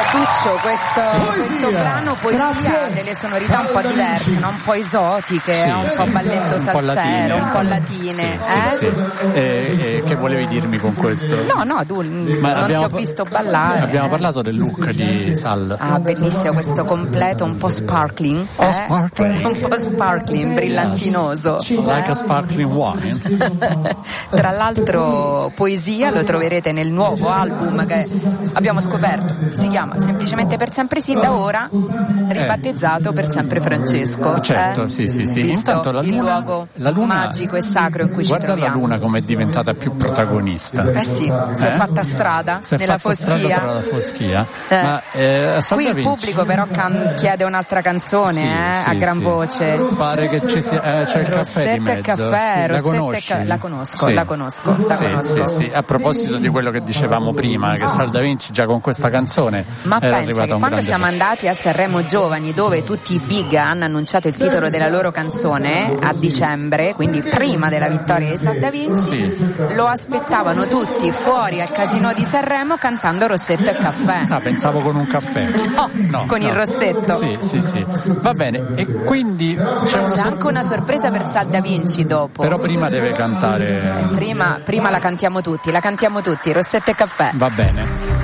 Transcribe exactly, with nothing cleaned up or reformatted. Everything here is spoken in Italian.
Tuccio, questo, sì. questo brano poesia ha delle sonorità un po' diverse, no? Un po' esotiche, sì, un sì, po' balletto un salsero, po' latine, un po' latine. Sì, eh? sì, sì. E, e che volevi dirmi con questo? No, no, tu Ma non ti ho visto ballare. Abbiamo parlato del look di Sal. Ah, bellissimo questo completo, un po' sparkling. Oh, eh? sparkling. Un po' sparkling, brillantinoso. Like eh? a sparkling wine. Tra l'altro poesia lo troverete nel nuovo album che abbiamo scoperto, si chiama semplicemente Per Sempre Sì, da ora ribattezzato Per Sempre Francesco. Certo, eh? sì, sì, sì. Visto Intanto la luna, il luogo la luna, magico e sacro in cui ci guarda troviamo. la luna come è diventata più protagonista. Eh sì, si è Eh? fatta strada Si è nella fatta foschia. strada tra la foschia. Eh. Ma, eh, a Qui il Vinci... pubblico però can- chiede un'altra canzone, Sì, eh, sì, a gran sì. voce. Pare che ci sia, eh, c'è il caffè di Rossette mezzo. e caffè, Sì, la Rossette e conosci? ca- la conosco, Sì. la conosco, la sì, conosco. Sì, sì. A proposito di quello che dicevamo prima, che Sal Da Vinci già con questa canzone Ma era pensa arrivato che a un quando grande siamo andati a Sanremo Giovani, dove tutti i big hanno annunciato il titolo della loro canzone a dicembre, quindi prima della vittoria di Sal Da Vinci, Sì. lo aspettavano tutti fuori al Casinò di Sanremo cantando Rossette e caffè. Ah, pensavo con un caffè. No, No, con no. il rossetto. Sì, sì, sì. Va bene, e quindi c'è una C'è sor- anche una sorpresa per Sal Da Vinci dopo. Però prima deve cantare. Prima, prima la cantiamo tutti, la cantiamo tutti, Rossette e caffè. Va bene.